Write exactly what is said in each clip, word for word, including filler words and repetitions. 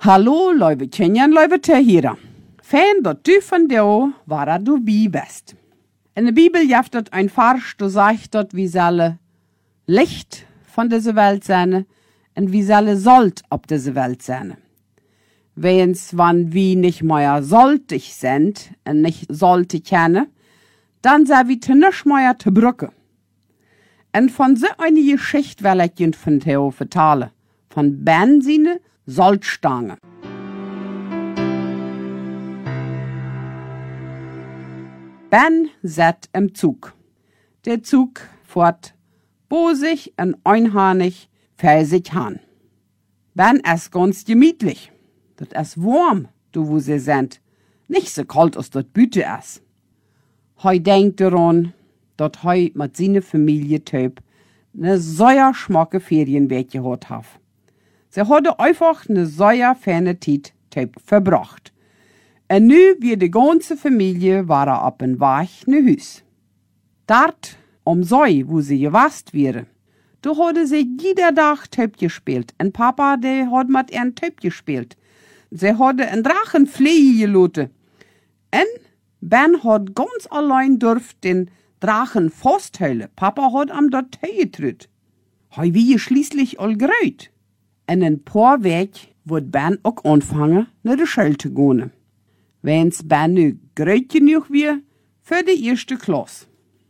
Hallo, lieve kinderen, lieve Tehira. Fijn dat du van jou waar du bij bist. In de Bibel jaft het een vers, du sagt dat wie zullen Licht van deze Welt zijn en wie zullen Salz op deze Welt zijn. Wens, wann wie nicht mehr saltig sind en nicht saltig kennen, dann sei wie te nisch mehr te brücke. En von so eine Geschichte will ich Ihnen von Theo vertalen. Von Benzine Salzstange. Ben sitzt im Zug. Der Zug fährt bosig und einhornig für sich han. Ben ist ganz gemütlich. Das ist warm, du wo sie sind. Nicht so kalt, als das Büte ist. Hei denkt daran, dass hei mit seiner Familie töp ne sehr schmacke Ferienweg gehabt hat. Sie hatte einfach ne sehr ferne Zeit töp verbracht. Und nu wird die ganze Familie war ab en Weg ne Hüs. Dort, um sei, wo sie gewast wäre, da hatte sie jeder Tag töp gespielt. Und Papa, der hat mit ihren töp gespielt. Sie hatte en Drachen fliegen geloten. Und Ben hat ganz allein dürft den Drachen festhalten. Papa hat am dort getrüt. Hei wie schließlich all gröt. En ein paar Weg wird Ben auch anfangen, nach der Schule zu gehen. Wenn's Ben nu gröt genug wir für die erste Klasse.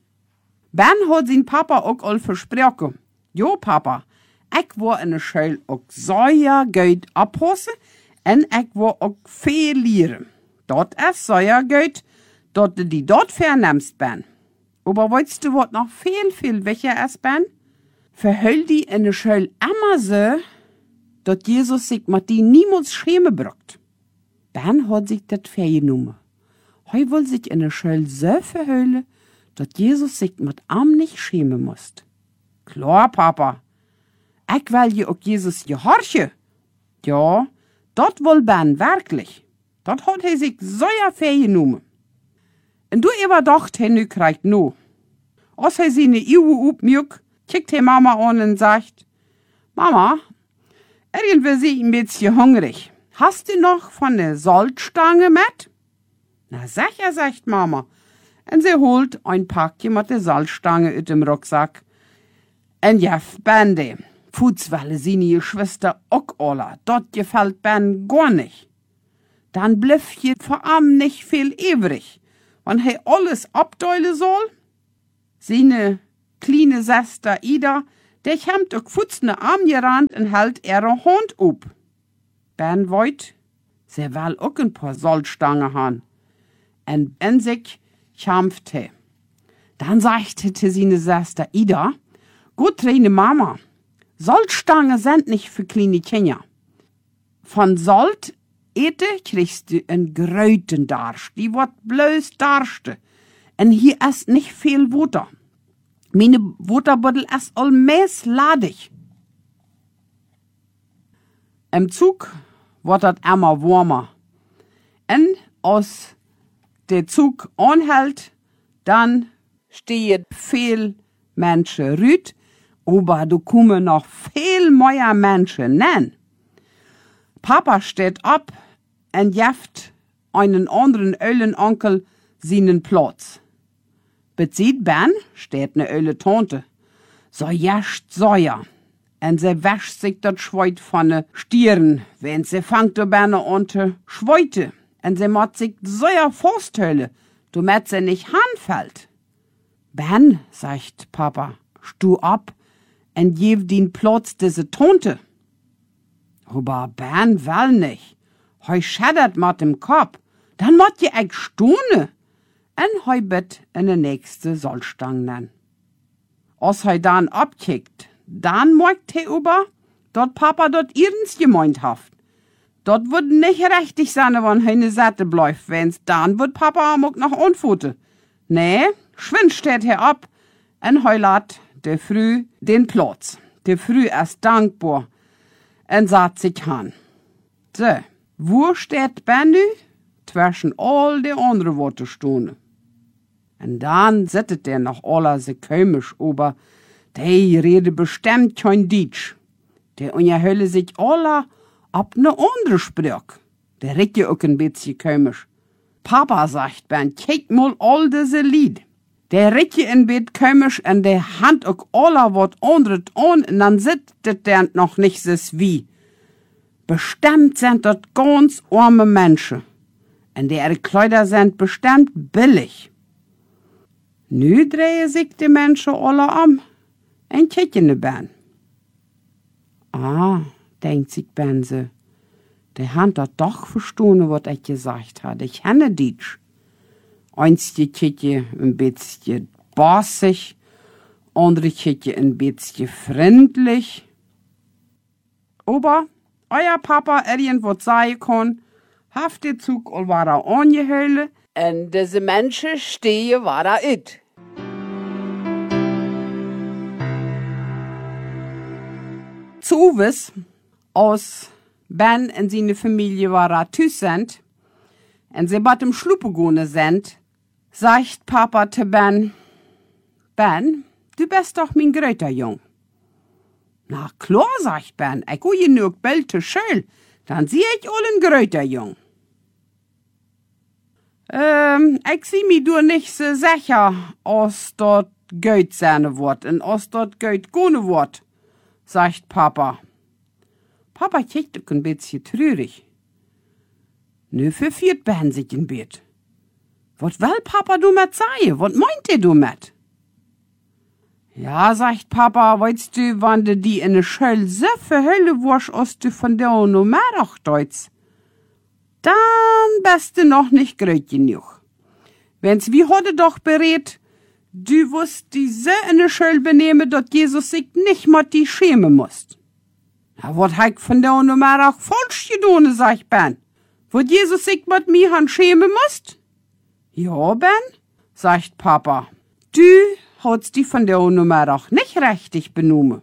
Ben hat sein Papa auch all versprochen. Jo, Papa, ich will in der Schule auch sehr gut abpassen und ich will auch viel lernen. Dort ist sehr gut, dass du die dort vernimmst, Ben. Aber weißt du, was noch viel, viel wichtiger ist, Ben? Verhöll die in der Schule immer so, dass Jesus sich mit die niemals schämen braucht. Ben hat sich das vergenommen. Heu will sich in der Schule so verhüllen, dass Jesus sich mit ihm nicht schämen muss. Klar, Papa. Ich will je auch Jesus gehorchen. Ja, das will Ben wirklich. Das hat er sich sehr vergenommen. Und du überdacht, Henny kriegt no. Als er seine Iwe upmjuk, kickt er Mama an und sagt, Mama, irgendwie sehe ich ein bisschen hungrig. Hast du noch von der Salzstange mit? Na sicher, sagt Mama. Und sie holt ein Packchen mit der Salzstange aus dem Rucksack. Und ja, Bande, Futzwalle seine Geschwister auch alle. Dort gefällt Ben gar nicht. Dann blieb je vor ihm nicht viel übrig. Wenn er alles abteilen soll, seine kleine Schwester Ida, der kommt auch futzne Arm gerannt und hält ihre Hand up. Ben wollt, sie will auch ein paar Salzstangen haben. Und in sich kämpfte. Dann sagte seine Schwester Ida, gut, reine Mama, Salzstangen sind nicht für kleine Kinder. Von Salz ete kriegst du en gröten Darsch, die wird bloß Darste. Und hier ist nicht viel Wasser. Meine Wasserbottel ist allmäß ladig. Im Zug wird das immer warmer. Und als der Zug anhält, dann steht viel Menschen rüt, aber du kommen noch viel mehr Menschen nen. Papa steht ab und jeft einen anderen Ölenonkel seinen Platz. Bezieht Ben, steht ne Öle Tante. So jascht Säuer. Und sie wäscht sich dat Schweut von ne Stirn, wenn sie fangt o Ben an te schweute. Und sie macht sich Säuer Forsthölle, du met sie nicht hanfällt. Ben, sagt Papa, stu ab und gib den Platz diese Tante. Aber Ben will nicht. Heu schädert mit dem Kopf. Dann mott je eig stune. En heu bet in de nächste Salzstange nen. Als heu dann abkickt, dann moigt he über, dort Papa dort ihrens gemeint haft. Dort würd nicht richtig sein, wenn he ne Seite bleibt, wenn's dann würd Papa amok noch anfute. Nee, schwind steht he ab, en heu lat de Früh den Platz. De Früh ist dankbar. En sagt sich han. So, wo steht Ben nu? Zwischen all die andere Worte Und dann sittet der noch aller se komisch ober. Der rede bestimmt kein Deutsch. Der unterhölle sich aller ab ne andere Sprüch. Der redt ja auch ein bisschen komisch. Papa, sagt Ben, kijk mal all diese Lied. Der redt ja ein bisschen komisch und der hand auch aller wat anderes an und dann sitzt der noch nicht so wie. Bestimmt sind dort ganz arme Menschen. Und ihre Kleider sind bestimmt billig. Nu drehen sich die Menschen alle um und kicken ne Ben. Ah, denkt sich Ben so. Der hat dat doch verstanden, was ich gesagt habe. Ich kenne Deutsch. Einige kicken ein bisschen bossig, andere kicken ein bisschen freundlich. Aber euer Papa irgendwas sagen kann, haft der Zug all war er angeheulen, und diese Menschen stehen war er it. Zu wiss, aus Ben und seine Familie war er tüß sind, und sie bat im Schluppe gone sind, sagt Papa zu Ben, Ben, du bist doch mein gröter Jung. Na klar, sagt Ben, ich will nur belte schön, dann sieh ich all ein gröter Jung. Ähm, ich sieh mi du nicht so sicher, als dort Geld seine Wort und als dort Geld gone Wort, sagt Papa. Papa kickt auch ein bisschen trürig. Nö, verfiert Ben sich in Bett. Wat will Papa du mit sagen? Wat meint ihr du mit? Ja, sagt Papa, weißt du, wann du die in ne Schöll so verhüllen wirst, als du von der no mehr auch deutst, dann bist du noch nicht gröt genug. Wenn's wie heute doch berät, du wirst die so in ne Schöll benehmen, dat Jesus sich nicht mal die schämen musst. Na, wat heik von der no mehr auch falsch gedone, sagt Ben. Wat Jesus sich mit mir han schämen musst? Ja, Ben, sagt Papa, du hat's die von der Nummer auch nicht richtig benommen.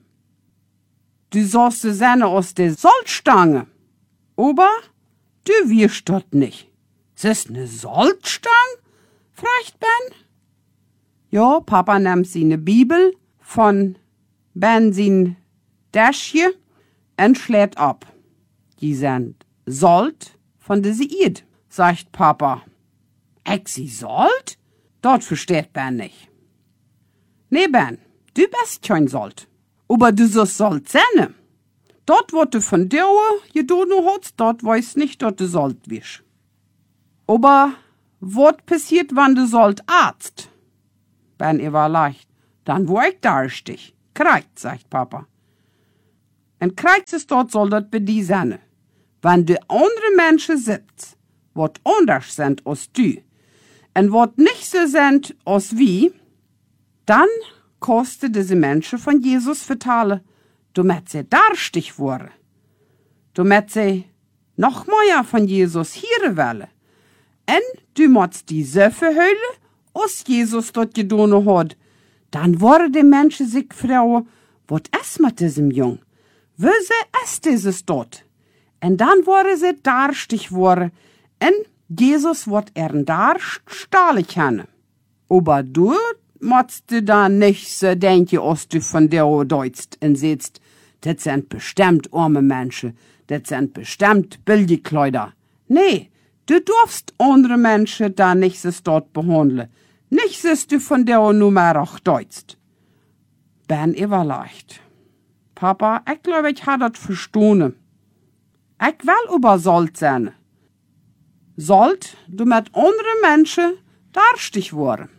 Du sollst die Sahne aus der Salzstange. Aber du wirst dort nicht. Es ist ne Salzstange? fragt Ben. Ja, Papa nimmt seine Bibel von Ben sein Täschchen und schlägt ab. Die sind Salt von der Seid, sagt Papa. Ich sie Salt? Dort versteht Ben nicht. Nee, Ben, du bist kein Salt. Aber du sollst Salt sein. Dort, wo du von dir gedono hast, dort weiß nicht, dass du Salt bist. Aber was passiert, wenn du Salt arzt? Ben, ihr war leicht. Dann wo ich da dich. Kreigt, sagt Papa. Und kreigt es dort soll dort bei dir sein. Wenn du andere Menschen sitzt, was anders sind als du, und was nicht so sind als wie, dann kostet diese Menschen von Jesus vertalen, damit sie darstig wurden, damit sie noch mehr von Jesus hören wollen. Und du musst die so verhüllen, als Jesus dort getan hat. Dann wollen die Menschen sich fragen, was ist mit diesem Jungen? Wo ist dieses dort? Und dann wollen sie darstig worden, und Jesus wird ihren Darst stahlen können. Aber du musst du dann nicht so denken, als du von der deutst und siehst, das sind bestimmt arme Menschen, das sind bestimmt Billigkleider. Nee, du darfst andere Menschen da nicht so dort behandeln. Nicht, dass du von der Nummer auch deutst. Ben überleicht. Papa, ich glaube, ich habe das verstanden. Ich will über Salt sein. Salt, du mit anderen Menschen darstig worden.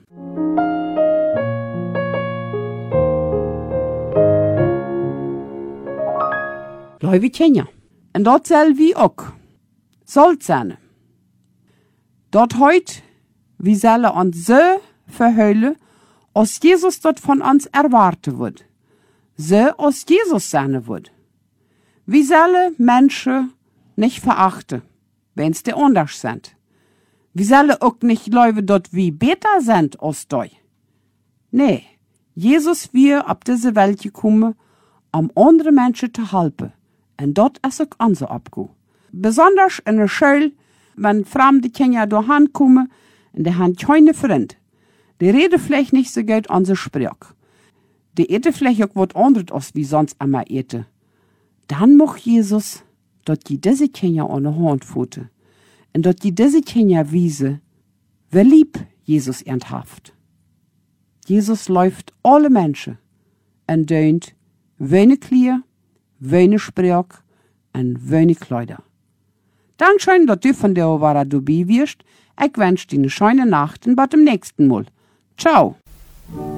Leute kennen. Und dort soll wie auch Salt sein. Dort heut, wie sollen uns so verhüllen, als Jesus dort von uns erwarten wird. So als Jesus sein wird. Wie sollen Menschen nicht verachten, wenn's die anders sind. Wie sollen auch nicht Leute dort wie besser sind als die. Nee, Jesus wir ab diese Welt gekommen, um andere Menschen zu helfen. Und dort ist auch unser Abgu. Besonders in der Schule, wenn fremde Kinder da kommen, und die haben keine Freund. Die reden vielleicht nicht so gut unsere Sprache. Die eten vielleicht auch was anderes als wie sonst immer eten. Dann muss Jesus dat die diese Kinder an der Hand foten. En dat die diese Kinder wiese, wie lieb Jesus ernsthaft. Jesus läuft alle Menschen en deunt wenig Klier, wenig Sprach en wenig Kleider. Dankeschön, dass du von der Ovara dabei wirst. Ich wünsche dir eine schöne Nacht und bis zum nächsten Mal. Ciao.